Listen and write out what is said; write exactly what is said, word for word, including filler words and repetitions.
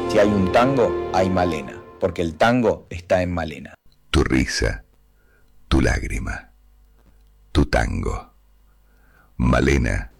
Si hay un tango, hay Malena, porque el tango está en Malena. Tu risa, tu lágrima, tu tango. Malena